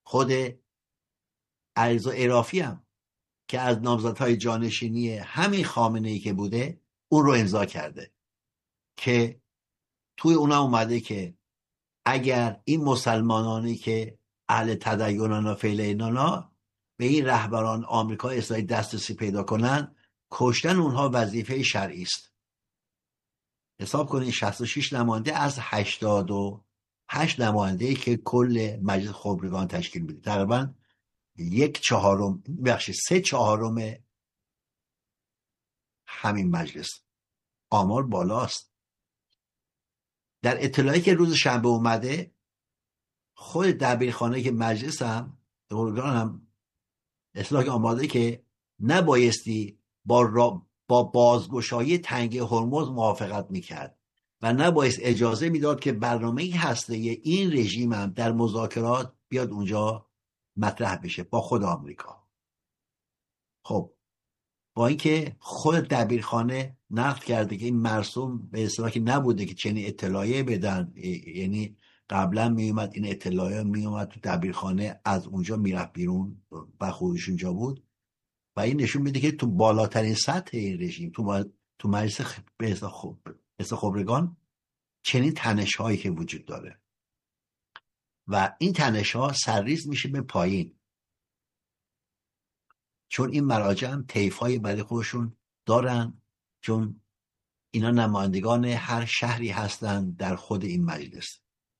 خود علیرضا عرافی هم که از نامزدهای جانشینی همین خامنه‌ای که بوده اون رو امضا کرده که توی اونا اومده که اگر این مسلمانانی که اهل تدینن و فعلینانا به این رهبران آمریکا اسرائیل دسترسی پیدا کنن، کشتن اونها وظیفه شرعی است. حساب کنید 66 نماینده از 88 نماینده که کل مجلس خبرگان تشکیل میده، تقریبا 3/4 همین مجلس. آمار بالاست. در اطلاعی که روز شنبه اومده، خود دبیرخانه که مجلس هم ارگان هم اصلاح آماده که نبایستی با بازگشایی تنگه هرمز موافقت میکرد و نبایست اجازه میداد که برنامه هسته این رژیم هم در مذاکرات بیاد اونجا مطرح بشه با خود آمریکا. خب با اینکه خود دبیرخانه نقد کرده که این مرسوم به اصطلاح که نبوده که چنین اطلاعیه بدن، یعنی قبلا میومد این اطلاعیه میومد تو دبیرخانه، از اونجا میرفت بیرون و خودش اونجا بود و این نشون میده که تو بالاترین سطح این رژیم تو مجلس خبرگان چنین تنش هایی که وجود داره و این تنش ها سرریز میشه به پایین، چون این مراجع هم طیف های برای خودشون دارن، چون اینا نمایندگان هر شهری هستن در خود این مجلس.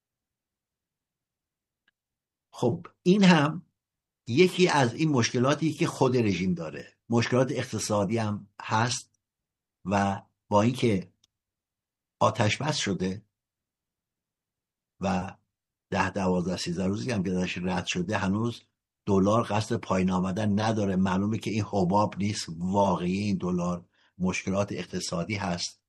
خب این هم یکی از این مشکلاتی که خود رژیم داره. مشکلات اقتصادی هم هست و با اینکه آتش بس شده و 10-12-13 روزی هم که درش رد شده، هنوز دلار قصد پایین آمدن نداره. معلومه که این حباب نیست واقعی این دلار، مشکلات اقتصادی هست.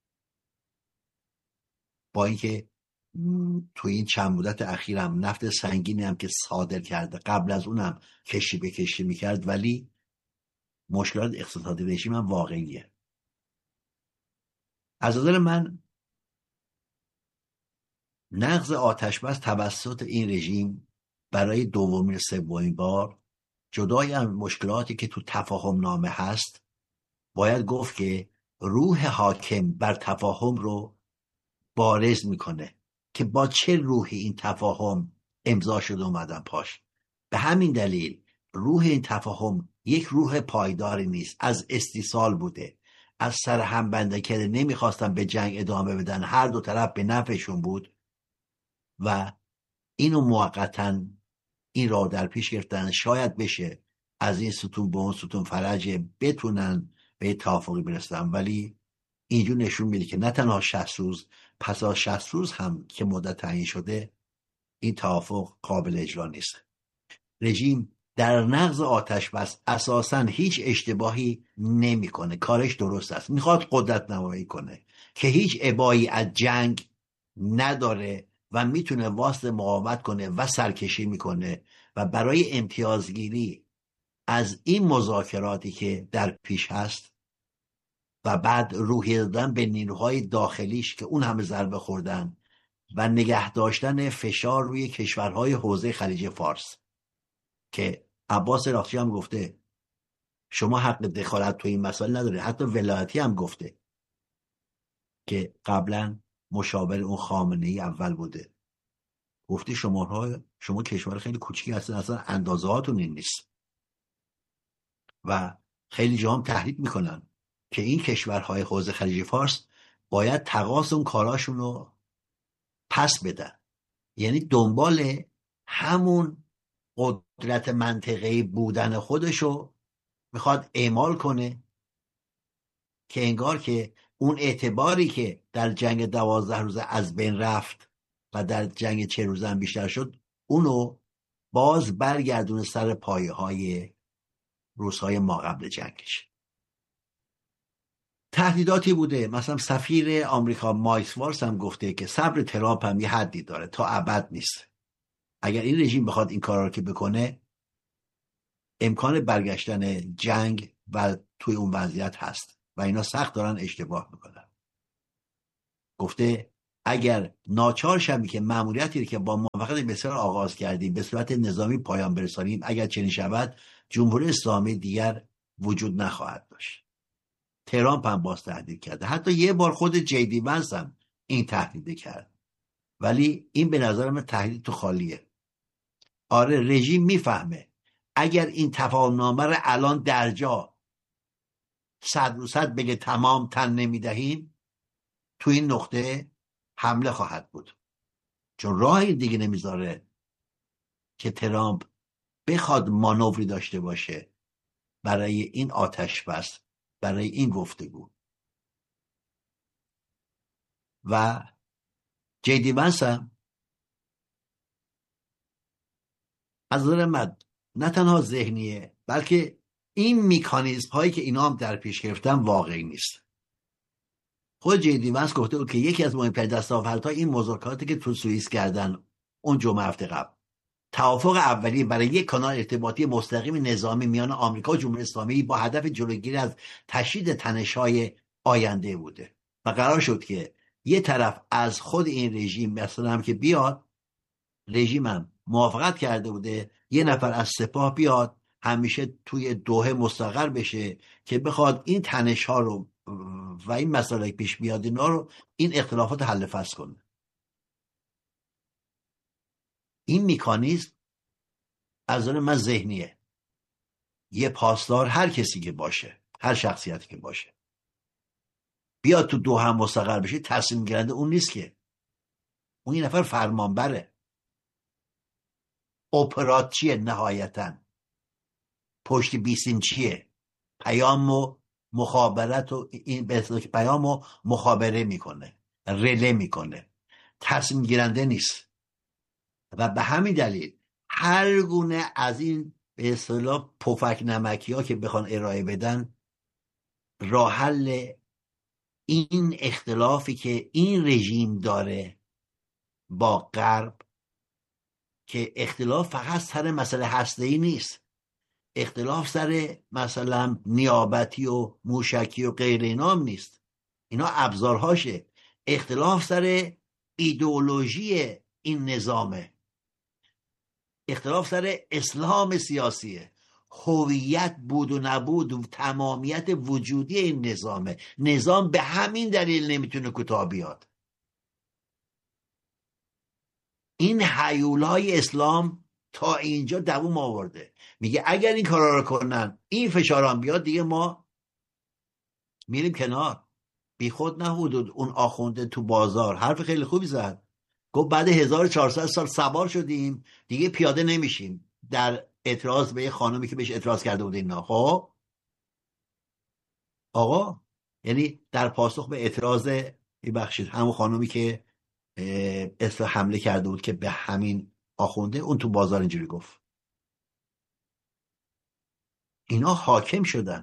با اینکه تو این چند مدت اخیر هم نفت سنگینی هم که صادر کرده، قبل از اونم کشی به کشی میکرد، ولی مشکلات اقتصادی رژیم هم واقعیه. از نظر من نقض آتشبس توسط این رژیم برای دومین سومین بار، جدای از مشکلاتی که تو تفاهم نامه هست، باید گفت که روح حاکم بر تفاهم رو بارز میکنه که با چه روحی این تفاهم امضا شده اومدن پاش. به همین دلیل روح این تفاهم یک روح پایداری نیست، از استیصال بوده، از سر هم بنده کرده، نمیخواستن به جنگ ادامه بدن، هر دو طرف به نفعشون بود و اینو موقتاً این را در پیش گرفتن شاید بشه از این ستون به اون ستون فرج بتونن به توافقی برسن. ولی اینجور نشون میده که نه تنها 60 روز پس از 60 روز هم که مدت تعیین شده این توافق قابل اجرا نیست. رژیم در نقض آتش بس اساساً هیچ اشتباهی نمیکنه، کارش درست است، میخواد قدرت نمایی کنه که هیچ ابایی از جنگ نداره و میتونه واسط مقاومت کنه و سرکشی میکنه و برای امتیازگیری از این مذاکراتی که در پیش هست و بعد روحیه دادن به نیروهای داخلیش که اون همه ضربه خوردن و نگه داشتن فشار روی کشورهای حوزه خلیج فارس که عباس راقچی هم گفته شما حق دخالت تو این مسائل نداره. حتی ولایتی هم گفته که قبلا مشاور اون خامنه‌ای اول بوده، گفته شما کشور خیلی کوچیکی هستن، اصلا اندازه هاتون این نیست و خیلی جا هم تهدید میکنن که این کشورهای حوزه خلیج فارس باید تقاص اون کاراشون رو پس بدن، یعنی دنبال همون قدرت منطقه‌ای بودن خودشو میخواد اعمال کنه که انگار که اون اعتباری که در جنگ 12 روزه از بین رفت و در جنگ 40 روزه هم بیشتر شد، اونو باز برگردونه سر پایه های روزهای ما قبل جنگش. تهدیداتی بوده، مثلا سفیر آمریکا مایک وارس هم گفته که صبر ترامپ هم یه حدی داره، تا ابد نیست. اگر این رژیم بخواد این کارا رو که بکنه، امکان برگشتن جنگ و توی اون وضعیت هست و اینا سخت دارن اشتباه میکنن. گفته اگر ناچار شویم که مأموریتی که با موافقت بسیار آغاز کردیم به صورت نظامی پایان برسانیم، اگر چنین شود جمهوری اسلامی دیگر وجود نخواهد داشت. ترامپ هم باز تهدید کرده، حتی یه بار خود جیدی ونس هم این تهدید کرد، ولی این به نظر من تهدید تو خالیه. آره رژیم میفهمه اگر این تفاهمنامه رو الان در جا 100% بگه تمام تن نمیدهیم، تو این نقطه حمله خواهد بود، چون راهی دیگه نمیذاره که ترامپ بخواد مانوری داشته باشه برای این آتش بس، برای این گفتگو. و جیدی ونس هم از نظر من نه تنها ذهنیه، بلکه این میکانیزم هایی که اینا هم در پیش گرفتن واقعی نیست. خود جیدی ونس گفته بود که یکی از مهمترین دستاوردهای این مذاکراتی که تو سوئیس کردن اون جمعه هفته قبل، توافق اولیه برای یک کانال ارتباطی مستقیم نظامی میان آمریکا و جمهوری اسلامی با هدف جلوگیری از تشدید تنش‌های آینده بوده و قرار شد که یه طرف از خود این رژیم مثلا هم که بیاد، رژیم هم موافقت کرده بوده یه نفر از سپاه بیاد همیشه توی دوحه مستقر بشه که بخواد این تنش‌ها رو و این مسائلی پیش بیاد اینا رو، این اختلافات حل فصل کنه. این میکانیزم از نظر من ذهنیه. یه پاسدار هر کسی که باشه، هر شخصیتی که باشه، بیاد تو دو هم مستقر بشه، تصمیم گیرنده اون نیست که، اون یه نفر فرمانبره، اپرات چیه نهایتا، پشت بیسیم چیه، پیام و مخابرت و این به اصطلاح پیام و مخابره میکنه، رله میکنه، تصمیم گیرنده نیست. و به همین دلیل هر گونه از این به اصطلاح پفک نمکی ها که بخوان ارائه بدن، راه حل این اختلافی که این رژیم داره با غرب، که اختلاف فقط سر مسئله هسته‌ای نیست، اختلاف سر مثلا نیابتی و موشکی و غیر اینا هم نیست، اینا ابزارهاشه. اختلاف سر ایدئولوژی این نظامه، اختلاف سر اسلام سیاسیه، هویت بود و نبود و تمامیت وجودی این نظامه. نظام به همین دلیل نمیتونه کوتاه بیاد. این هیولای اسلام تا اینجا دووم آورده، میگه اگر این کارا رو کنن، این فشاران بیاد، دیگه ما میریم کنار. بی خود نبود اون آخونده تو بازار حرف خیلی خوبی زد، گفت بعد 1400 سال سوار شدیم دیگه پیاده نمیشیم، در اعتراض به یه خانومی که بهش اعتراض کرده بود اینا. خب آقا، یعنی در پاسخ به اعتراض ببخشید همون خانومی که اسم حمله کرده بود که به همین آخونده، اون تو بازار اینجوری گفت. اینا حاکم شدن.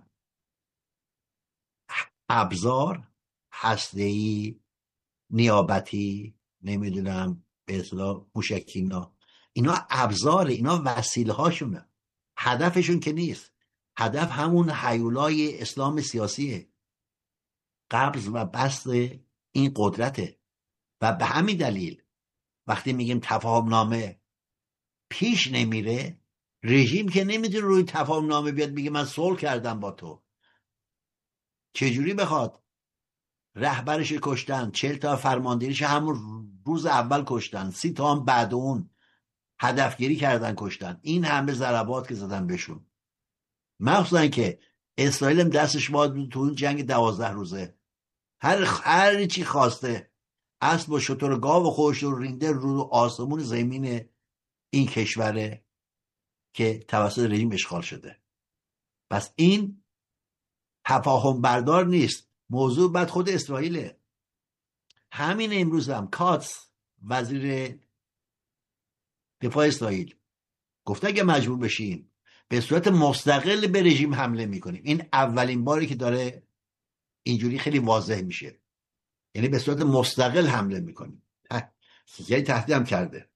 ابزار هسته‌ای، نیابتی، نمیدونم به اصطلاح موشکی، اینا ابزار، اینا وسیله هاشونه، هدفشون که نیست. هدف همون هیولای اسلام سیاسیه، قبض و بسط این قدرته. و به همین دلیل وقتی میگیم تفاهم نامه پیش نمیره، رژیم که نمیتونه روی تفاهم نامه بیاد بگه من صلح کردم با تو. چجوری بخواد؟ رهبرش کشتن، 40 تا فرماندهیش همون روز اول کشتن، 30 تا هم بعد اون هدفگیری کردن کشتن. این همه ضربات که زدن بهشون، مخصوصا که اسرائیل هم دستش باید تو اون جنگ 12 روزه هر چی خواسته اسب و شتر و گاو و خودش رو رینده رو آسمون زمین این کشوره که توسط رژیم اشغال شده. پس این تفاهم بردار نیست، موضوع بعد خود اسرائیله. همین امروز هم کاتس وزیر دفاع اسرائیل گفته اگه مجبور بشیم به صورت مستقل به رژیم حمله میکنیم. این اولین باری که داره اینجوری خیلی واضح میشه، یعنی به صورت مستقل حمله میکنیم. یعنی تهدید هم کرده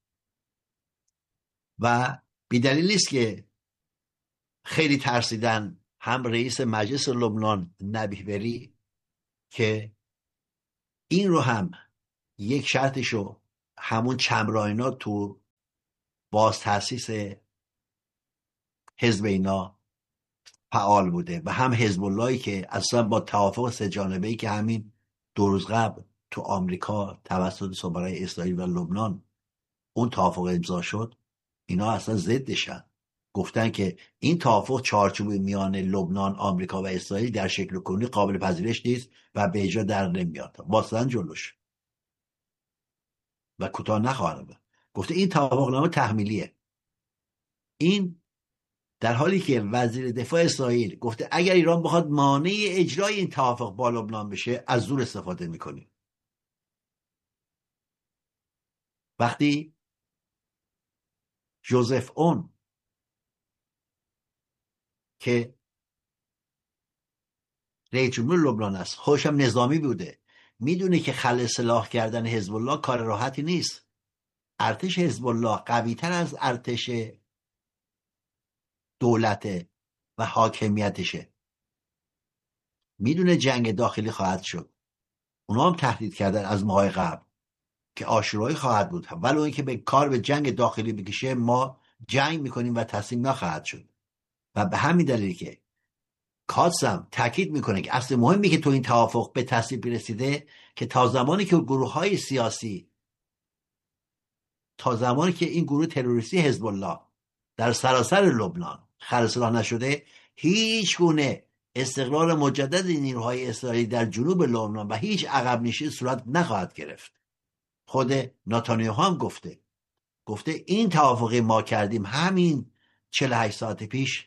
و بی‌دلیل نیست که خیلی ترسیدن هم رئیس مجلس لبنان نبیه بری که این رو هم یک شرطشو همون چمراینا تو باز تاسیس حزب اینا فعال بوده و هم حزب اللهی که اصلا با توافق سه جانبه‌ای که همین 2 روز قبل تو آمریکا توسط سفرای اسرائیل و لبنان اون توافق امضا شد، اینا اصلا ضدشن. گفتن که این توافق چارچوب میان لبنان، آمریکا و اسرائیل در شکل کنونی قابل پذیرش نیست و به اجرا در نمیاد. واصلا جلوش و کوتاه نخواهد بود. گفته این توافقنامه تحمیلیه. این در حالی که وزیر دفاع اسرائیل گفته اگر ایران بخواد مانع اجرای این توافق با لبنان بشه از زور استفاده میکنیم. وقتی جوزف اون که رئیس جمهور لبنان است، خوشم نظامی بوده، میدونه که خلع سلاح کردن حزب الله کار راحتی نیست. ارتش حزب الله قوی تر از ارتش دولت و حاکمیتشه. میدونه جنگ داخلی خواهد شد. اونا هم تهدید کردن از ماهای قبل که آشورایی خواهد بود، ولو اینکه به کار به جنگ داخلی بکشه ما جنگ میکنیم و تسلیم نخواهد شد. و به همین دلیل که کاتسم تاکید میکنه که اصل مهمی که تو این توافق به تصویب رسیده که تا زمانی که گروه‌های سیاسی، تا زمانی که این گروه تروریستی حزب الله در سراسر لبنان خلع سلاح نشده، هیچ گونه استقرار مجدد نیروهای اسرائیلی در جنوب لبنان و هیچ عقب نشینی صورت نخواهد گرفت. خود نتانیاهو هم گفته این توافقی ما کردیم همین 48 ساعت پیش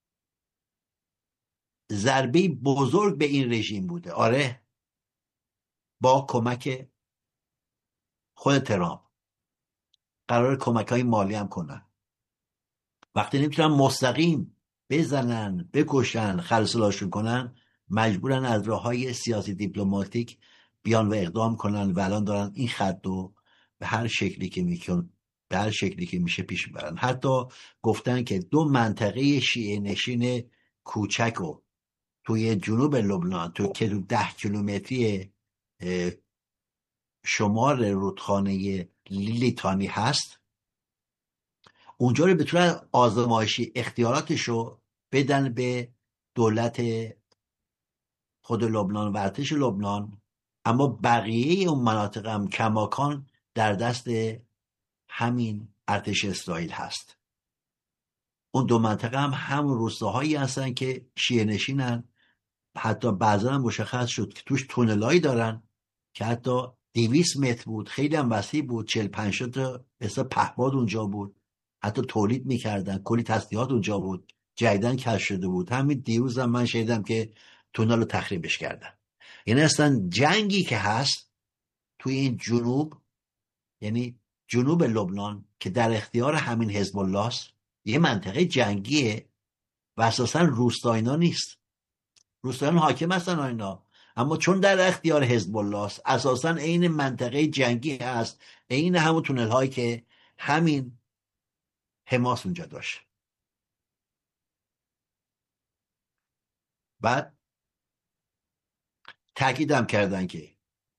ضربه بزرگ به این رژیم بوده. آره، با کمک خود ترامپ قرار کمک‌های مالی هم کنن. وقتی نمیتونن مستقیم بزنن، بکشن، خلع سلاحشون کنن، مجبورن از راه‌های سیاسی دیپلماتیک بیان و اقدام کنن و الان دارن این خط رو به هر شکلی که میشه پیش برن. حتی گفتن که 2 منطقه شیعه نشین کوچک رو توی جنوب لبنان که 10 کیلومتری شمال رودخانه لیتانی هست، اونجا رو به طور آزمایشی اختیاراتشو بدن به دولت خود لبنان و ارتش لبنان، اما بقیه اون مناطق هم کماکان در دست همین ارتش اسرائیل هست. اون 2 منطقه هم روستاهایی هستن که شیعه نشینن. حتی بعضا هم مشخص شد که توش تونلایی دارن که حتی 200 متر بود، خیلی هم وسیع بود، 40-50 تا مثلا پهپاد اونجا بود، حتی تولید میکردن، کلی تسلیحات اونجا بود، جدیدن کشف شده بود. همین دیروز هم من شنیدم که تونل رو تخریبش کردن. یعنی اصلا جنگی که هست توی این جنوب، یعنی جنوب لبنان که در اختیار همین حزب الله است، یه منطقه جنگیه و اساسا روستاینا نیست. روستایان حاکم هستن اینا، اما چون در اختیار حزب الله است اساسا عین منطقه جنگی هست، عین همون تونل هایی که همین حماس اونجا داشت. بعد تاکیدم کردن که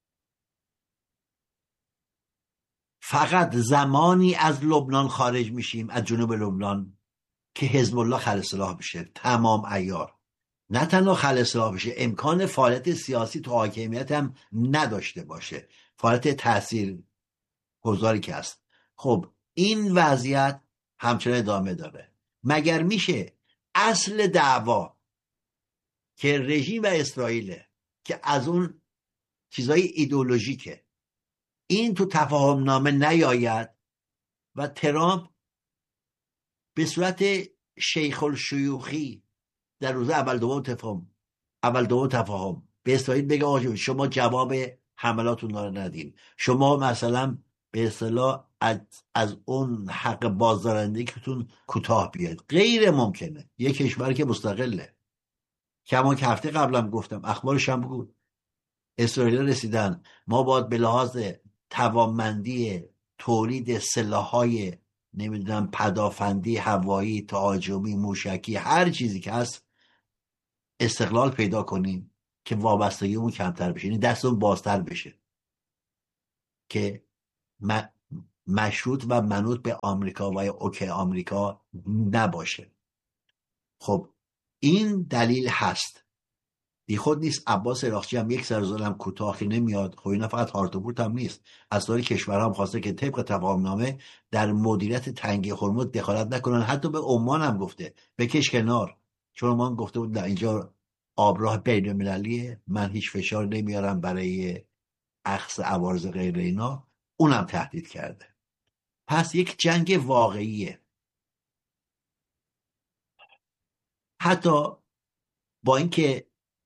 فقط زمانی از لبنان خارج میشیم، از جنوب لبنان، که حزب الله خلع سلاح بشه تمام عیار. نه تنها خلع سلاح بشه، امکان فعالیت سیاسی تو حاکمیت هم نداشته باشه، فعالیت تأثیر گذاری که هست. خب این وضعیت همچنان ادامه داره. مگر میشه اصل دعوا که رژیم و اسرائیله که از اون چیزای ایدئولوژیکه، این تو تفاهم نامه نیاید و ترامپ به صورت شیخ الشیوخی در روز اول دوم تفاهم به اسرائیل بگه آقا شما جواب حملاتون رو ندین، شما مثلا به اصطلاح از اون حق بازدارندگی که تون کوتاه بیاید. غیر ممکنه. یک کشور که مستقله، کما که هفته قبلم گفتم، اخبارش هم بود، اسرائیل رسیدن ما باید به لحاظ توانمندی تولید سلاح‌های نمیدونم پدافندی، هوایی، تهاجمی، موشکی، هر چیزی که هست استقلال پیدا کنیم که وابستگیمون کمتر بشه، یعنی دستمون بازتر بشه. که مشروط و منوط به آمریکا و یا اوکی آمریکا نباشه. خب این دلیل هست، بی خود نیست. عباس عراقچی هم یک سرزالم کوتاهی نمیاد. خب اینا فقط هارتوبورت هم نیست، از سایر کشورها هم خواسته که طبق تفاهمنامه در مدیریت تنگه هرمز دخالت نکنن. حتی به عمان هم گفته بکش کنار، چون عمان گفته بود نه اینجا آبراه بین المللیه، من هیچ فشار نمیارم برای اخذ عوارض غیر اینا. اونم تهدید کرده. پس یک جنگ واقعیه. حتی با اینکه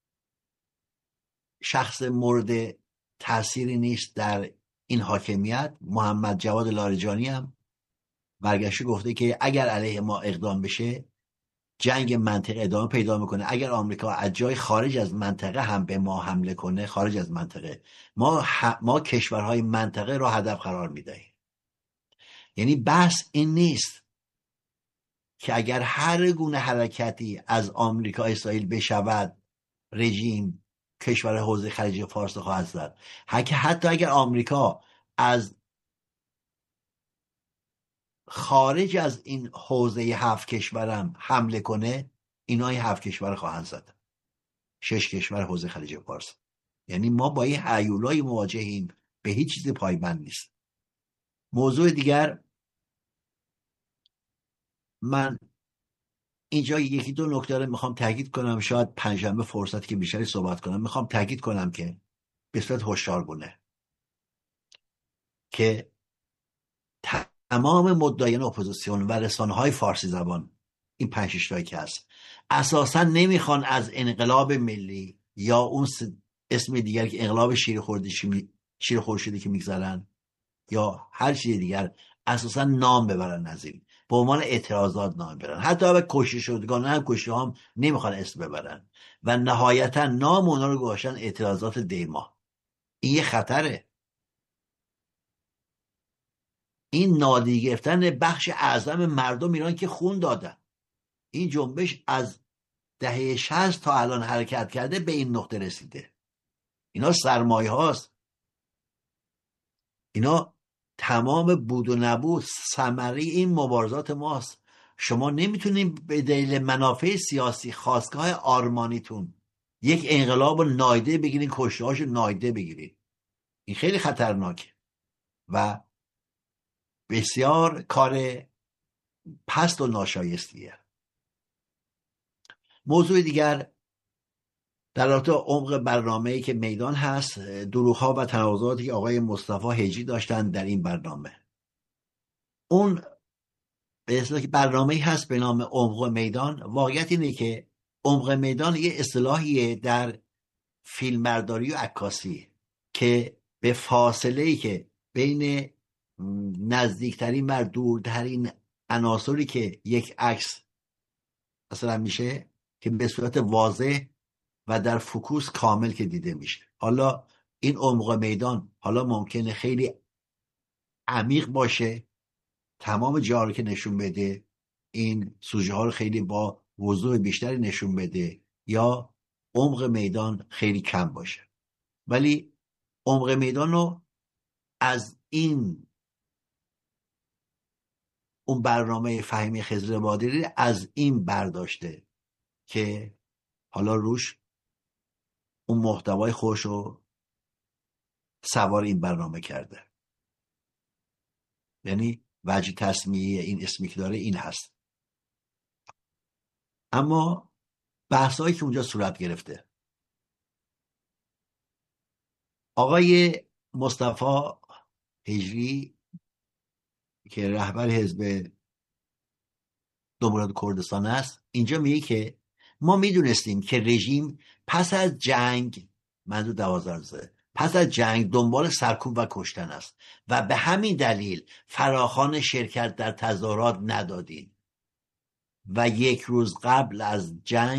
شخص مورد تأثیری نیست در این حاکمیت، محمد جواد لاریجانی هم برگشته گفته که اگر علیه ما اقدام بشه جنگ منطقه ادامه پیدا میکنه. اگر آمریکا از جای خارج از منطقه هم به ما حمله کنه، خارج از منطقه، ما کشورهای منطقه را هدف قرار میدهیم. یعنی بحث این نیست که اگر هر گونه حرکتی از آمریکا اسرائیل بشود رژیم کشور حوزه خلیج فارس خواهد زد. حتی اگر آمریکا از خارج از این حوزه 7 کشورم حمله کنه، اینا 7 کشور خواهند زد، 6 کشور حوزه خلیج فارس. یعنی ما با این هیولای مواجهیم، به هیچ چیز پایبند نیست. موضوع دیگر، من اینجا یکی دو نکته رو میخوام تاکید کنم، شاید پنجشنبه فرصتی که بیشتری صحبت کنم. میخوام تاکید کنم که به صورت هشدارگونه که تمام مدعیان اپوزیسیون و رسانه‌های فارسی زبان، این 5-6 تایی که هست، اساسا نمیخوان از انقلاب ملی یا اون اسم دیگر که انقلاب شیر خورشیدی که میگذارن یا هر چیز دیگر، اساسا نام ببرن از این، به عنوان اعتراضات نام ببرن. حتی به کشته شدگان هم کشته هم نمیخوان اسم ببرن و نهایتا نام اونا رو گذاشتن اعتراضات دیما. این یه خطره. این نادیده گرفتن بخش اعظم مردم ایران که خون دادن. این جنبش از دهه 60 تا الان حرکت کرده، به این نقطه رسیده. اینا سرمایه هاست، اینا تمام بود و نبود ثمره این مبارزات ماست. شما نمیتونید به دلیل منافع سیاسی، خواستگاه آرمانیتون، یک انقلاب نایده بگیرین، کشته‌هاش نایده بگیرین. این خیلی خطرناکه و بسیار کار پست و ناشایستیه. موضوع دیگر در رابطه عمق برنامه‌ای که میدان هست، دروغ‌ها و تناقضاتی که آقای مصطفی هجی داشتن در این برنامه. اون به اصطلاح که برنامه‌ای هست به نام عمق میدان. واقعیت اینه که عمق میدان یه اصطلاحیه در فیلمبرداری و عکاسی که به فاصله‌ای که بین نزدیکترین و دورترین عناصری که یک عکس مثلا میشه که به صورت واضح و در فوکوس کامل که دیده میشه. حالا این عمق میدان حالا ممکنه خیلی عمیق باشه، تمام جا رو که نشون بده، این سوژه ها رو خیلی با وضوح بیشتری نشون بده، یا عمق میدان خیلی کم باشه. ولی عمق میدان رو از اون برنامه فهیمه خضر بادری از این برداشته که حالا روش اون محتوای خوش رو سوار این برنامه کرده. یعنی وجه تصمیه این اسمی که داره این هست. اما بحثایی که اونجا صورت گرفته، آقای مصطفی هجری که رهبر حزب دموکرات کردستان است، اینجا میگه که ما میدونستیم که رژیم پس از جنگ، منظور 12 روزه پس از جنگ، دنبال سرکوب و کشتن است و به همین دلیل فراخوان شرکت در تظاهرات ندادیم و یک روز قبل از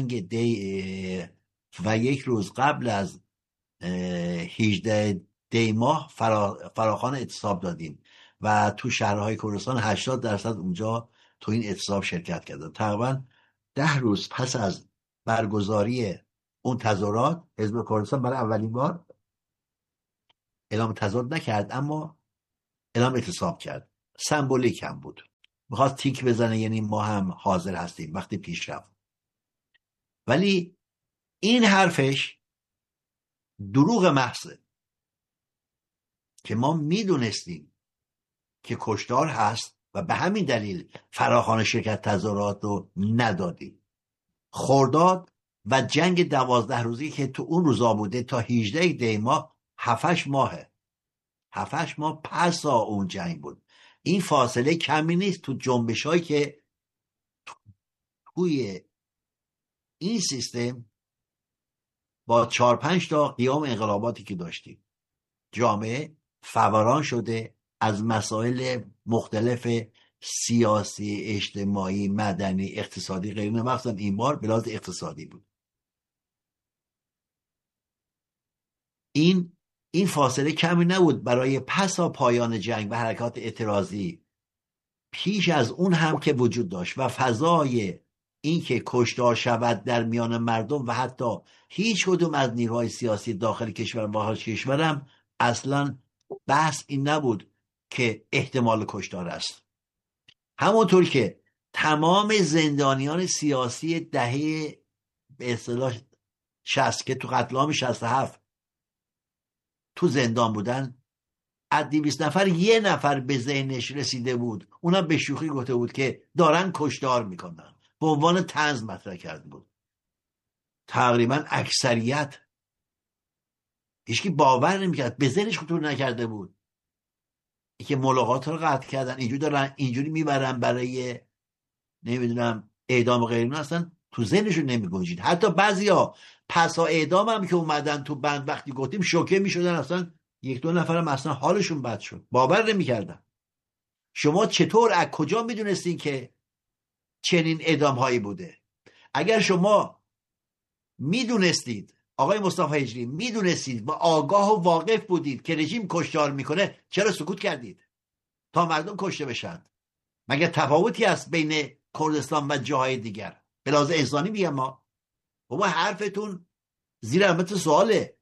18 دی ماه فراخوان اعتصاب دادیم و تو شهرهای کردستان 80% اونجا تو این اعتصاب شرکت کردن. تقریبا 10 روز پس از برگزاری اون تظاهرات، حزب کردستان برای اولین بار اعلام تظاهرات نکرد، اما اعلام اعتصاب کرد. سمبولیک هم بود، میخواست تیک بزنه یعنی ما هم حاضر هستیم وقتی پیش رفت. ولی این حرفش دروغ محضه که ما میدونستیم که کشتار هست و به همین دلیل فراخوان شرکت تظاهرات رو ندادیم. خرداد و جنگ 12 روزی که تو اون روزا بوده تا 18 دی ماه 7 ماهه، 7 ماه پسا اون جنگ بود. این فاصله کمی نیست تو جنبش هایی که توی این سیستم با 4-5 تا قیام انقلاباتی که داشتیم جامعه فوران شده از مسائل مختلف سیاسی، اجتماعی، مدنی، اقتصادی، غیره. مخصوصا این بار به لحاظ اقتصادی بود. این فاصله کمی نبود برای پسا پایان جنگ و حرکات اعتراضی. پیش از اون هم که وجود داشت و فضای این که کشتار شود در میان مردم و حتی هیچ کدوم از نیروهای سیاسی داخل کشور و خارج کشورم اصلا بحث این نبود که احتمال کشتار است. همونطور که تمام زندانیان سیاسی دهه به اصطلاح 60 که تو قتل عام 67 تو زندان بودن، از 200 نفر 1 نفر به ذهنش رسیده بود، اونم به شوخی گفته بود که دارن کشتار میکنن، به عنوان طنز مطرح کرده بود. تقریبا اکثریت هیچکی باور نمیکرد، به ذهنش خطور نکرده بود که ملاقات رو قطع کردن، اینجوری دارن اینجوری میبرن برای نمیدونم اعدام و غیره، اصلا تو ذهنشون نمیگنجید. حتی بعضیا پسا اعدام هم که اومدن تو بند وقتی گفتیم شوکه میشدن، اصلا 1-2 نفر هم اصلا حالشون بد شد، باور نمیکردن. شما چطور از کجا میدونستین که چنین اعدام هایی بوده؟ اگر شما میدونستید، آقای مصطفی هجری میدونستید و آگاه و واقف بودید که رژیم کشتار میکنه، چرا سکوت کردید تا مردم کشته بشن؟ مگر تفاوتی هست بین کردستان و جاهای دیگر؟ به لحاظ انسانی میگم ما بابا حرفتون زیر علامت سواله.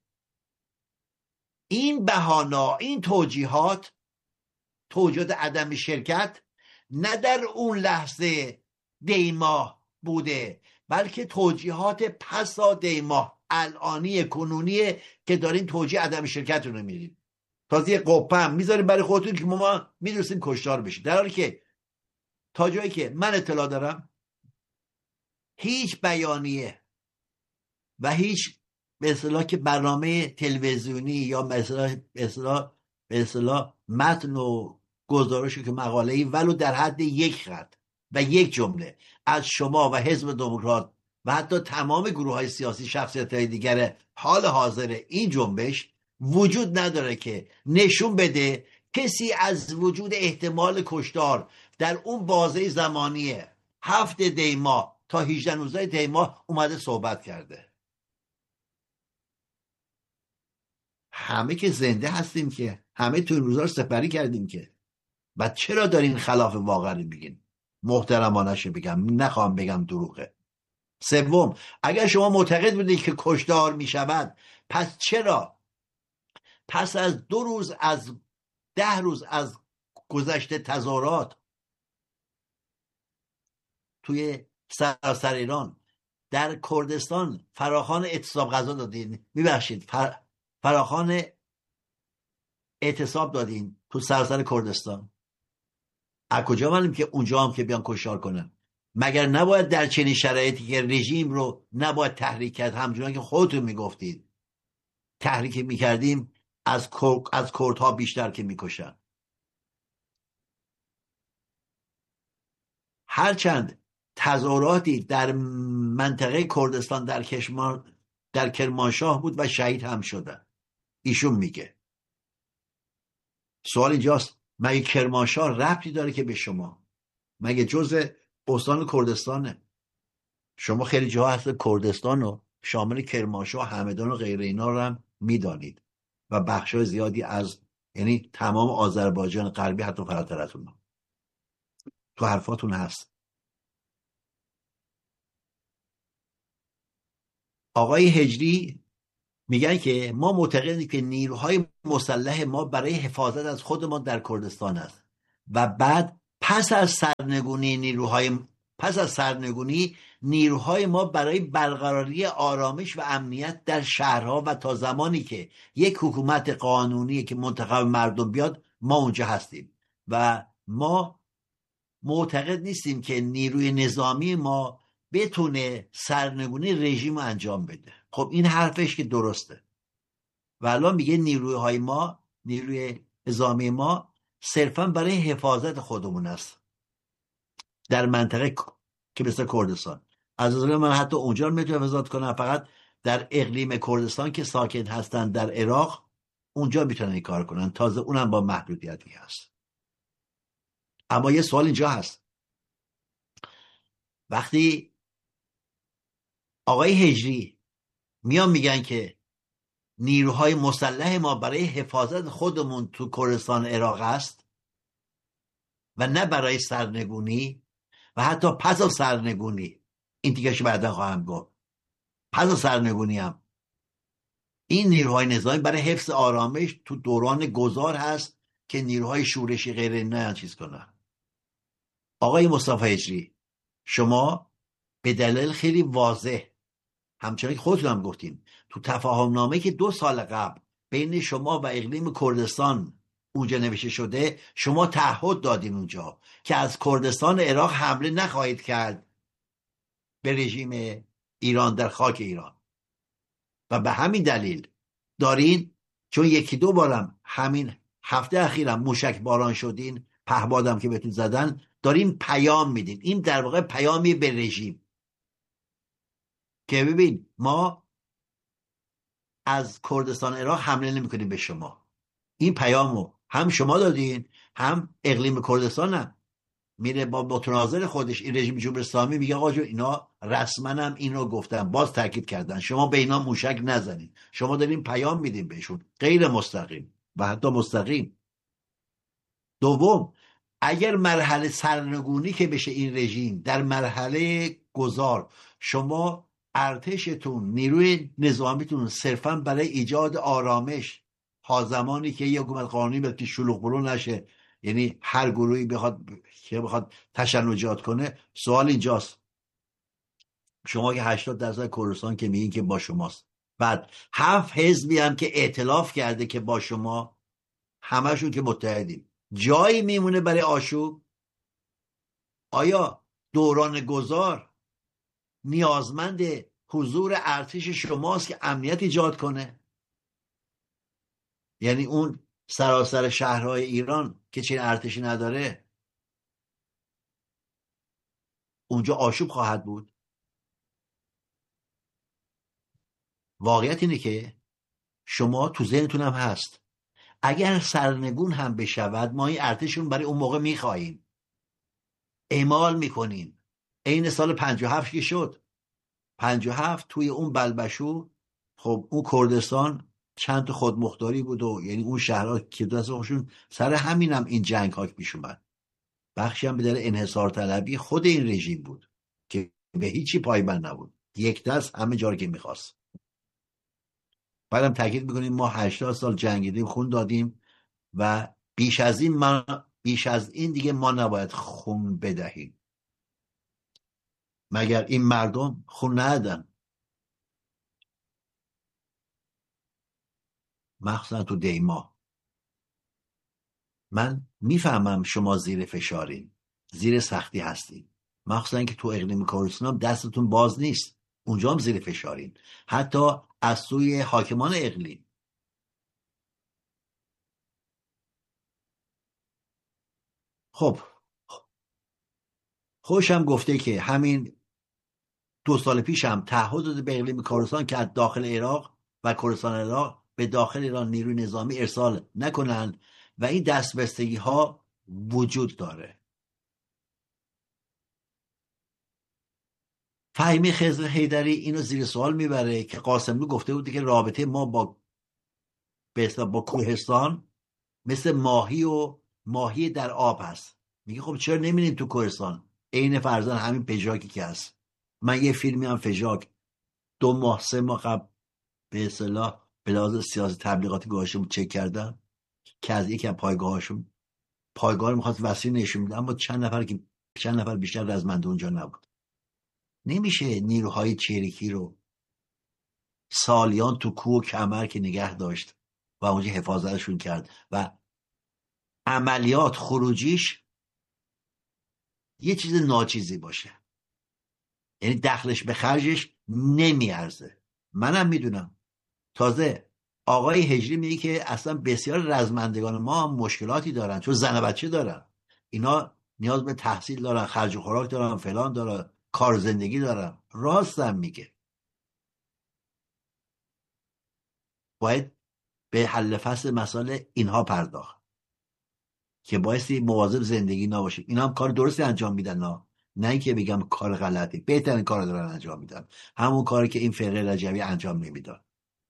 این بهانا، این توجیهات عدم شرکت نه در اون لحظه دی ماه بوده، بلکه توجیهات پسا دی ماه، الانی کنونیه که دارین توجیه عدم شرکت رو میرین، تازه قپه هم میذارین برای خودتون که ما میدونستیم کشتار بشید، در حالی که تا جایی که من اطلاع دارم هیچ بیانیه و هیچ به اصطلاح که برنامه تلویزیونی یا به اصطلاح متن و گزارشی که مقاله‌ای ولو در حد 1 خط و 1 جمله از شما و حزب دموکرات و حتی تمام گروه‌های سیاسی، شخصیت‌های دیگر حال حاضر این جنبش وجود نداره که نشون بده کسی از وجود احتمال کشتار در اون بازه زمانی 7 دی ماه تا 18-19 دی ماه اومده صحبت کرده. همه که زنده هستیم که، همه تو این روزا رو سپری کردیم که، و چرا دارین خلاف واقع رو میگین؟ محترمانش بگم، نخواهم بگم دروغه. سوم، اگر شما معتقد بودید که کشتار میشود، پس چرا پس از 2 روز از 10 روز از گذشته تظاهرات توی سراسر ایران در کردستان فراخوان اعتصاب غذا دادین، میبخشید فراخوان اعتصاب دادین تو سراسر کردستان؟ از کجا معلوم که اونجا هم که بیان کشتار کنن؟ مگر نباید در چنین شرایطی که رژیم رو نباید تحریک کرد، همچنان که خودتون میگفتید تحریک میکردیم از کردها بیشتر که میکشن؟ هرچند تظاهراتی در منطقه کردستان در کرمانشاه بود و شهید هم شدن، ایشون میگه. سوال اینجاست، مگه کرمانشاه ربطی داره که به شما؟ مگه جزء استان کردستانه؟ شما خیلی جاها هست کردستان رو شامل کرمانشاه، همدان و غیره اینا رو هم میدانید و بخشای زیادی از یعنی تمام آذربایجان غربی حتی فراتر از اون تو حرفاتون هست. آقای هجری میگن که ما معتقدیم که نیروهای مسلح ما برای حفاظت از خودمان در کردستان است و بعد پس از سرنگونی نیروهای ما برای برقراری آرامش و امنیت در شهرها و تا زمانی که یک حکومت قانونی که منتخب مردم بیاد ما اونجا هستیم و ما معتقد نیستیم که نیروی نظامی ما بتونه سرنگونی رژیم رو انجام بده. خب این حرفش که درسته و الان میگه نیروی نظامی ما صرفا برای حفاظت خودمون است در منطقه که مثل کردستان. از نظر من حتی اونجا رو میتونه حفاظت کنن، فقط در اقلیم کردستان که ساکن هستن در عراق اونجا میتونن این کار کنن، تازه اونم با محدودیتی هست. اما یه سوال اینجا هست، وقتی آقای هجری میان میگن که نیروهای مسلح ما برای حفاظت خودمون تو کردستان عراق است و نه برای سرنگونی و حتی پس از سرنگونی، این دیگه بعدا خواهم گفت، پس از سرنگونی هم این نیروهای نظامی برای حفظ آرامش تو دوران گذار هست که نیروهای شورشی غیر نه چیز کنن. آقای مصطفی هجری، شما به دلیل خیلی واضح، همچنان که خودتون هم گفتین، تو تفاهم نامه که 2 سال قبل بین شما و اقلیم کردستان اونجا نوشته شده، شما تعهد دادین اونجا که از کردستان عراق حمله نخواهید کرد به رژیم ایران در خاک ایران و به همین دلیل دارین، چون 1-2 بارم همین هفته اخیرم موشک باران شدین، پهبادم که بهتون زدن، دارین پیام میدین. این در واقع پیامی به رژیم که ببین ما از کردستان عراق حمله نمیکنیم به شما. این پیامو هم شما دادین، هم اقلیم کردستان هم میره با متناظر خودش این رژیم جمهوری اسلامی میگه آقا جون اینا رسما هم این رو گفتن، باز تاکید کردن شما به اینا موشک نزنید. شما دارین پیام میدین بهشون، غیر مستقیم و حتی مستقیم. دوم، اگر مرحله سرنگونی که بشه این رژیم، در مرحله گذار شما ارتشتون، نیروی نظامیتون صرفا برای ایجاد آرامش تا زمانی که یک حکومت قانونی بلکه شلوغ برو نشه، یعنی هر گروهی بخواد تشنجات کنه، سوال اینجاست شما که 80% کردستان که میگین که با شماست، بعد 7 حزبی هم که ائتلاف کرده که با شما، همشون که متحدیم، جایی میمونه برای آشوب؟ آیا دوران گذار نیازمند حضور ارتش شماست که امنیت ایجاد کنه؟ یعنی اون سراسر شهرهای ایران که چنین ارتشی نداره اونجا آشوب خواهد بود؟ واقعیت اینه که شما تو ذهنتون هم هست اگر سرنگون هم بشود ما این ارتشون برای اون موقع میخواهیم، اعمال میکنیم. عین سال 57 که شد، 57 توی اون بلبشو، خب اون کردستان چند تا خودمختاری بود و یعنی اون شهرها که دست خودشون، سر همین هم این جنگ ها پیش اومد. بخشی هم به دلیل انحصار طلبی خود این رژیم بود که به هیچی پایبند نبود، یک دست همه جا که میخواست. بعدم تاکید میکنیم ما 80 سال جنگیدیم، خون دادیم و بیش از این دیگه ما نباید خون بدهیم. مگر این مردم خون ندادن؟ مخصوصا تو دیما. من میفهمم شما زیر فشارین، زیر سختی هستین، مخصوصا که تو اقلیم کردستان دستتون باز نیست، اونجا هم زیر فشارین، حتی از سوی حاکمان اقلیم. خب خوشم گفته که همین 2 سال پیش هم تعهد داده به اقلیم کردستان که از داخل عراق و کردستان عراق به داخل ایران نیروی نظامی ارسال نکنن و این دستبستگی ها وجود داره. فهیمی خضر حیدری اینو زیر سوال میبره که قاسمی گفته بوده که رابطه ما با کوهستان مثل ماهی در آب هست. میگه خب چرا نمیرین تو کوهستان؟ عین فرضاً همین پژاکی که هست. من یه فیلمی هم پژاک 2 ماه 3 ماه قبل به اصطلاح به لحاظ سیاست تبلیغاتی گاهاشون چک کردم که از یکی از پایگاهاشون پایگاه رو میخواست وسیع نشون میده، اما چند نفر بیشتر رزمنده اونجا نبود. نمیشه نیروهای چریکی رو سالیان تو کوه و کمر که نگه داشت و اونجا حفاظتشون کرد و عملیات خروجیش یه چیز ناچیزی باشه، یعنی دخلش به خرجش نمیارزه. منم میدونم. تازه آقای هجری میگه که اصلا بسیار رزمندگان ما هم مشکلاتی دارن چون زن و بچه دارن، اینا نیاز به تحصیل دارن، خرج و خوراک دارن، فلان دارن، کار زندگی دارن. راستم میگه. باید به حل فصل مسائل اینها پرداخت که بایستی مواظب زندگی نباشیم. اینا هم کار درستی انجام میدن، نه اینکه بگم کار غلطی، بهترین کار دارن انجام میدن، همون کاری که این فرقه رجبی انجام نمیداد.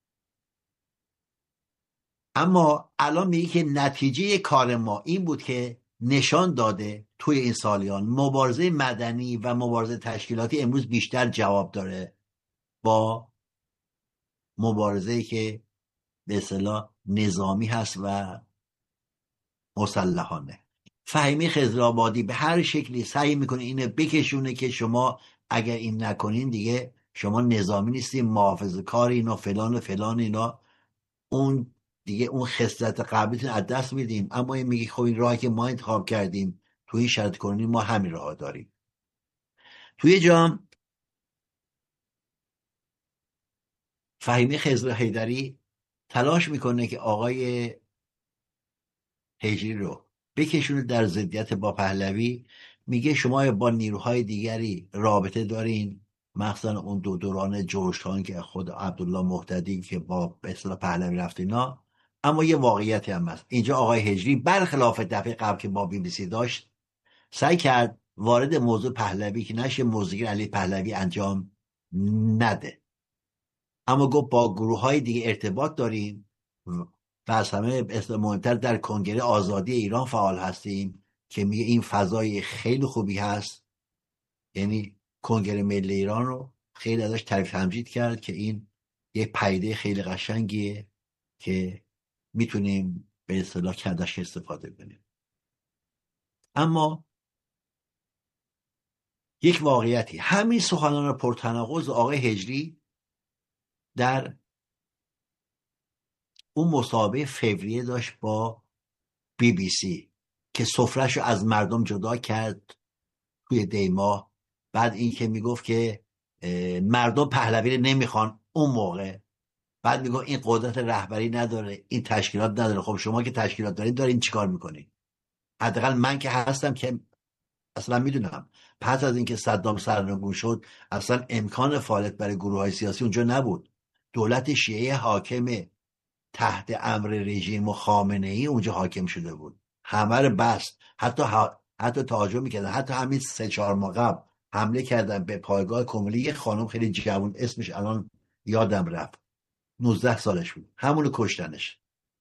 اما الان میگه که نتیجه کار ما این بود که نشان داده توی این سالیان مبارزه مدنی و مبارزه تشکیلاتی امروز بیشتر جواب داره با مبارزه‌ای که به اصطلاح نظامی هست و مسلحانه. فهیمه خضرآبادی به هر شکلی سعی میکنه اینو بکشونه که شما اگر این نکنین دیگه شما نظامی نیستین، محافظه کارین و فلان و فلان اینا، اون دیگه اون خصلت قبلیتون از دست میدیم. اما این میگه خب این راهی که ما انتخاب کردیم توی این شرط کنونی ما همین راه داریم. توی جام فهیمه خضر حیدری تلاش میکنه که آقای هجری رو بکشونه در ضدیت با پهلوی. میگه شما با نیروهای دیگری رابطه دارین، مثلا اون دو دوران جوشتان که خود عبدالله مهتدی که با به اصطلاح پهلوی رفت اینا. اما یه واقعیتی هم هست اینجا، آقای هجری برخلاف دفعه قبل که با BBC داشت سعی کرد وارد موضوع پهلوی که نشه موضوع علی پهلوی انجام نده، اما گفت با گروه های دیگه ارتباط داریم و از همه مهمتر در کنگره آزادی ایران فعال هستیم که میگه این فضای خیلی خوبی هست. یعنی کنگره ملی ایران رو خیلی ازش تعریف تمجید کرد که این یک پدیده خیلی قشنگیه که میتونیم به اصطلاح ازش استفاده کنیم. اما یک واقعیتی، همین سخنان پرتناقض آقای هجری در اون مسابقه فوریه داشت با BBC که سفرهشو از مردم جدا کرد توی دیماه. بعد این که میگفت که مردم پهلوی رو نمیخوان اون موقع، بعد میگفت این قدرت رهبری نداره، این تشکیلات نداره. خب شما که تشکیلات دارین چیکار میکنین؟ حداقل من که هستم که اصلا میدونم پس از اینکه صدام سرنگون شد اصلا امکان فعالیت برای گروه های سیاسی اونجا نبود. دولت شیعه حاکم تحت امر رژیم و خامنه ای اونجا حاکم شده بود، همه رو بست. حتی تعجب میکردن، حتی همین 3-4 ماه قبل حمله کردن به پایگاه کمونی یه خانم خیلی جوان، اسمش الان یادم رفت، 19 سالش بود، همونو کشتنش.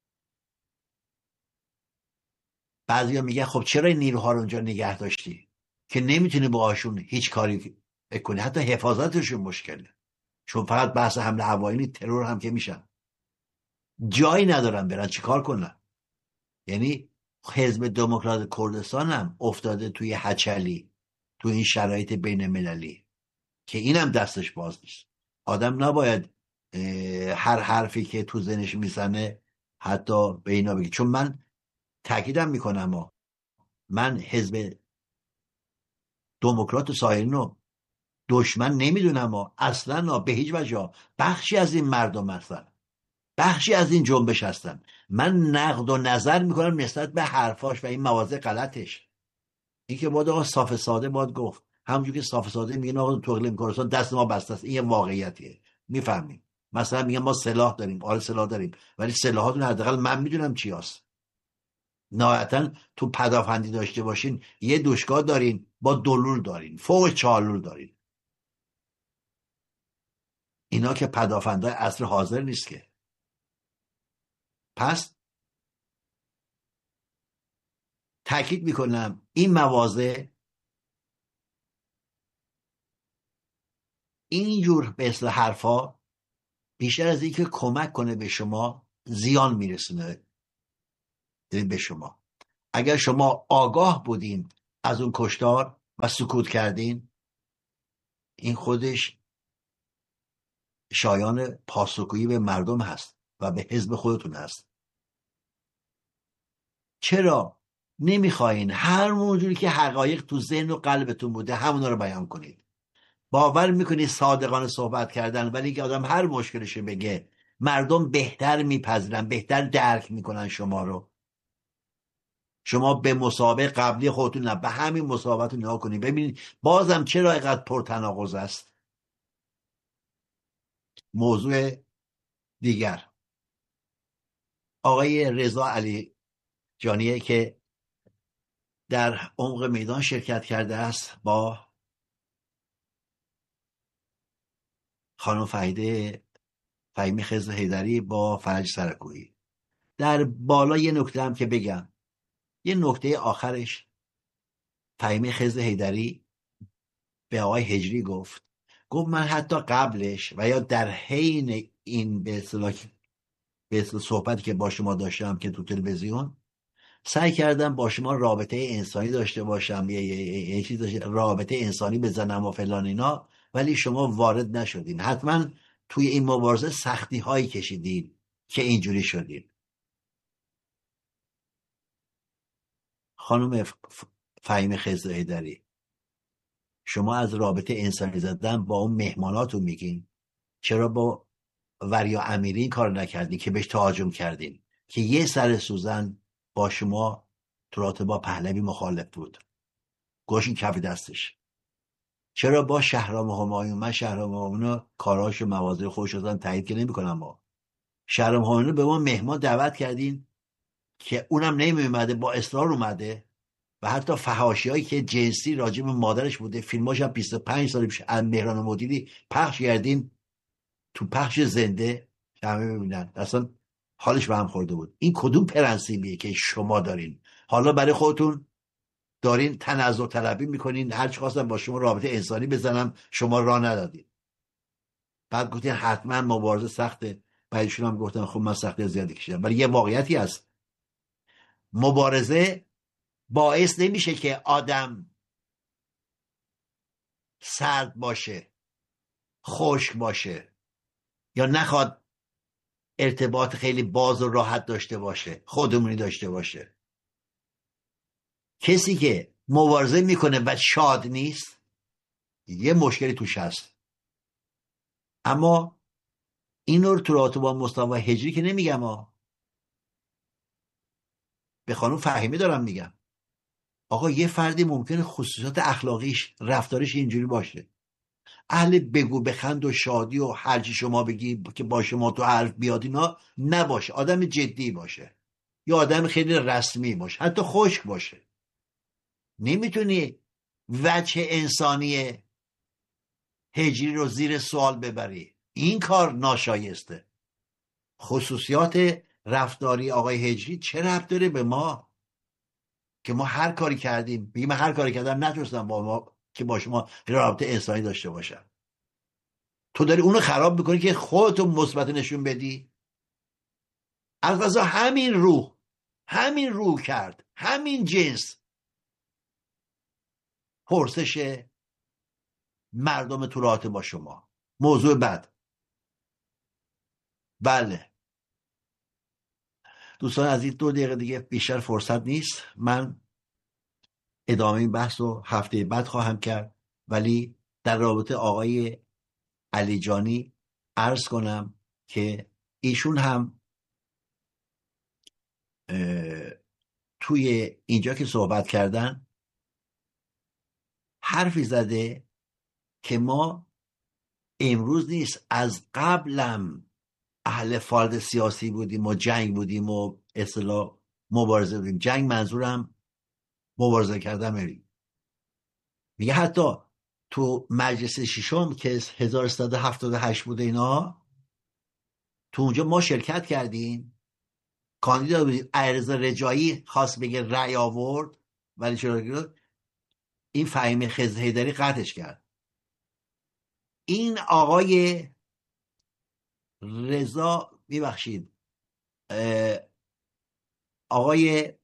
بعضیا میگن خب چرا این نیروها رو اونجا نگه داشتی که نمیتونی باهاشون هیچ کاری بکنی، حتی حفاظتشون مشکله، چون فقط بحث حمله هوایی ترور هم که میشن، جایی ندارن برن چیکار کنن. یعنی حزب دموکرات کردستان هم افتاده توی هچلی توی این شرایط بین مللی که اینم دستش باز نیست. آدم نباید هر حرفی که تو ذهنش میزنه حتی به اینا بگی. چون من تاکیدم میکنم من حزب دموکرات و سایرینو دشمن نمیدونم اصلا به هیچ وجه. بخشی از این مردم هستن، بخشی از این جنبش هستن. من نقد و نظر میکنم نسبت به حرفاش و این مواضع غلطش. این که باید آقا صاف ساده باید گفت، همونجور که صاف ساده میگن آقا تو اقلیم کردستان دست ما بسته است، این یه واقعیتیه، میفهمیم. مثلا میگن ما سلاح داریم، آره سلاح داریم، ولی سلاحاتون حداقل من میدونم چی هست. نهایتا تو پدافندی داشته باشین یه دوشگاه دارین با دلول دارین، فوق 4 لول دارین. اینا که پدافندای عصر حاضر نیست که. پس تاکید میکنم این مواضع اینجور به اصطلاح حرفا بیشتر از اینکه کمک کنه به شما زیان میرسونه به شما. اگر شما آگاه بودین از اون کشتار و سکوت کردین، این خودش شایان پاسخگویی به مردم هست و به حزب خودتون هست. چرا نمیخواین هر موجودی که حقایق تو ذهن و قلبتون بوده همونا رو بیان کنید؟ باور میکنید صادقانه صحبت کردن، ولی که آدم هر مشکلشو بگه مردم بهتر میپذیرن، بهتر درک میکنن شما رو. شما به مسابقه قبلی خودتون نه، به همین مسابقه نگاه کنید ببینید بازم چرا اینقدر پرتناقض است. موضوع دیگر، آقای رضا علی جانیه که در عمق میدان شرکت کرده است با خانم فهیمه خضر حیدری با فرج سرکویی. در بالا یه نکته هم که بگم، یه نکته آخرش فهیمه خضر حیدری به آقای هجری گفت من حتی قبلش و یا در حین این به اصطلاح صحبتی که با شما داشتم که تو تلویزیون، سعی کردم با شما رابطه انسانی داشته باشم، یه چیز رابطه انسانی بزنم و فلان اینا، ولی شما وارد نشدین. حتما توی این مبارزه سختی هایی کشیدین که اینجوری شدین. خانم فهیمه خضر حیدری، شما از رابطه انسانی زدن با اون مهماناتون میگین، چرا با وریا امیری این کار نکردین که بهش تهاجم کردین که یه سر سوزن با شما تو رابطه با پهلوی مخالف بود، گوشین کف دستش؟ چرا با شهرام همایون، من شهرام همایون کاراش و مواضع خودش رو تایید که نمی‌کنم، ما شهرام همایون به ما مهمان دعوت کردین که اونم نمی‌اومده، با اصرار اومده و حتی فحاشی‌هایی که جنسی راجع به مادرش بوده فیلماش هم 25 سال پیش از مهران مدیری پخش کردیم تو پخش زنده همه ببینن، اصلا حالش به هم خورده بود. این کدوم پرنسیبیه که شما دارین؟ حالا برای خودتون دارین تنزل طلبی میکنین، هر چی خواستم با شما رابطه انسانی بزنم شما راه ندادین. بعد گفتین حتما مبارزه سخته، بعدشون هم گفتن خب من سختی زیادی کشیدم. ولی یه واقعیتی هست، مبارزه باعث نمیشه که آدم سرد باشه، خشک باشه، یا نخواد ارتباط خیلی باز و راحت داشته باشه، خودمونی داشته باشه. کسی که مبارزه میکنه و شاد نیست یه مشکلی توش هست. اما این رو تو رابطه با مصطفی هجری که نمیگم به خانم فهیمه دارم میگم. آقا یه فردی ممکنه خصوصیات اخلاقیش، رفتارش اینجوری باشه، اهل بگو بخند و شادی و هرچی شما بگی که با شما تو حرف بیاد اینا نباشه، آدم جدی باشه یا آدم خیلی رسمی باشه، حتی خشک باشه. نمیتونی وجه انسانی هجری رو زیر سوال ببری، این کار ناشایسته. خصوصیات رفتاری آقای هجری چه ربط داره به ما که ما هر کاری کردیم؟ بگیم من هر کاری کردم نتونستم با ما که با شما رابطه انسانی داشته باشم. تو داری اونو خراب میکنی که خودتو مثبت نشون بدی. از قضا همین روح کرد، همین جنس پرسش مردم تو رابطه با شما. موضوع بعد، بله دوستان عزیز، 2 دقیقه دیگه بیشتر فرصت نیست. من ادامه این بحث رو هفته بعد خواهم کرد، ولی در رابطه آقای علیجانی عرض کنم که ایشون هم توی اینجا که صحبت کردن حرفی زده که ما امروز نیست، از قبلم اهل فالد سیاسی بودیم و جنگ بودیم و اصطلاح مبارزه بودیم. جنگ منظورم مبارزه کردن. میگه حتی تو مجلس ششم که 1378 بوده اینا، تو اونجا ما شرکت کردیم، کاندیدا بودیم، علیرضا رجایی خواست بگه رأی آورد، ولی چرا این فهیمه خضر حیدری قطعش کرد. این آقای رضا میبخشید آقای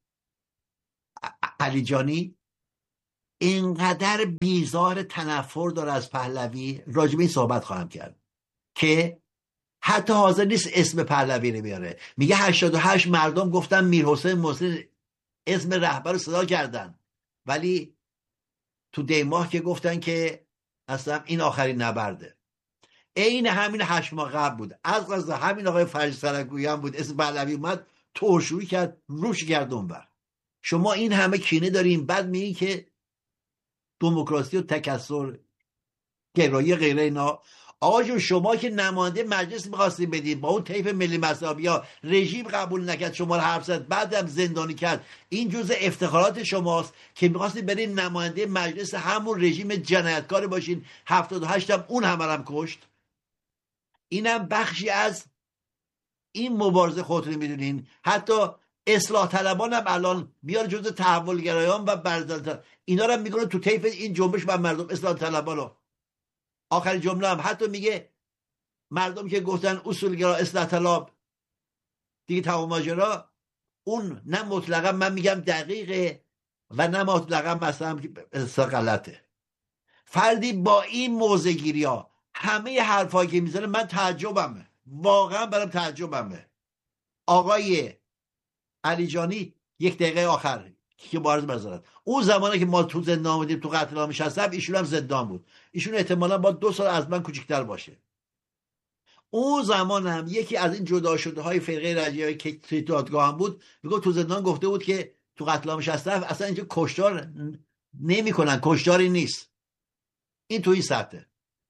علیجانی اینقدر بیزار تنفر داره از پهلوی، راجع به این صحبت خواهم کرد که حتی حاضر نیست اسم پهلوی رو بیاره. میگه 88 مردم گفتن میرحسین محسن اسم رهبر رو صدا کردن، ولی تو دیماه که گفتن که اصلا این آخرین نبرده. عین همین 8 ماه قبل بود، از قضا همین آقای فرج سرکویی هم بود، اسم پهلوی اومد ترشویی کرد، روش کرد اونور. شما این همه کینه دارین، بعد میگی که دموکراسی و تکثر گرایی غیره اینا. آقا جون شما که نماینده مجلس می‌خواستید بدید، با اون طیف ملی مذهبی‌ها رژیم قبول نکرد، شما رو حبس زد، بعدم زندانی کرد. این جزء افتخارات شماست که می‌خواستید برید نماینده مجلس همون رژیم جنایتکار باشین. 78 هم اون همه هم کشت. اینم بخشی از این مبارزه خودتون میدونین. حتی اصلاح طلبان هم الان میان جزء تحولگرایان و برزن اینا رو میگن تو طیف این جنبش و مردم اصلاح طلبانو. آخر جمله هم حتی میگه مردم که گفتن اصولگرا اصلاح طلب دیگه تمام ماجرا، اون نه مطلقا من میگم دقیقه و نه مطلقا مثلا غلطه. فردی با این موضع گیری ها همه حرفایی که میزنه من تعجبمه، واقعا برام تعجبمه. آقای علیجانی یک دقیقه آخر که بارز بذارد، اون زمانی که ما تو زندان بودیم تو قتل عام 67 ایشون هم زندان بود. ایشون احتمالاً با 2 سال از من کوچکتر باشه. اون زمان هم یکی از این جدا شده های فرقه رجعی که توی دادگاه هم بود میگه تو زندان گفته بود که تو قتل عام 67 اصلا اینجا کشتار نمی‌کنن، کشتاری نیست. این توی سطح.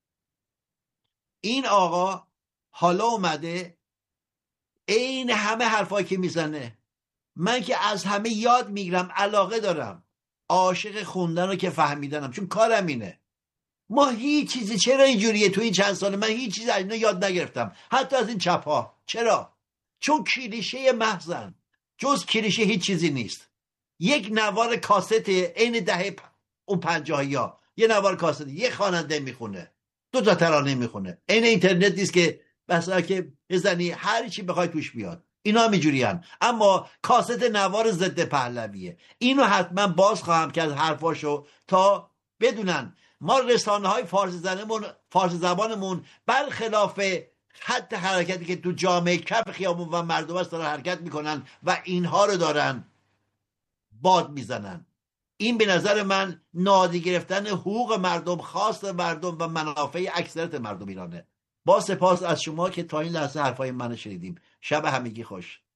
این آقا حالا اومده این همه حرفایی که میزنه، من که از همه یاد میگیرم، علاقه دارم، عاشق خوندن رو که فهمیدنم، چون کارم اینه. ما هیچ چیزی چرا اینجوریه تو این چند سال من هیچ چیزی از اینا یاد نگرفتم، حتی از این چپ‌ها. چرا؟ چون کلیشه محضن، جز کلیشه هیچ چیزی نیست. یک نوار کاست عین دهه اون 50 یه نوار کاست، یه خواننده میخونه، 2 تا ترانه میخونه، عین اینترنت نیست که مثلا که بزنی هر چی بخوای توش بیاد. اینا هم اینجوریان، اما کاست نوار ضد پهلویه. اینو حتما باز خواهم کرد حرفاشو تا بدونن ما رسانه های فارسی زبانمون برخلاف حتی حرکتی که تو جامعه کف خیابون و مردم است دارن حرکت میکنن و اینها رو دارن باد میزنن. این به نظر من نادیده گرفتن حقوق مردم، خواست مردم و منافع اکثریت مردم ایرانه. با سپاس از شما که تا این لحظه حرفای منو شنیدیم. شب همگی خوش.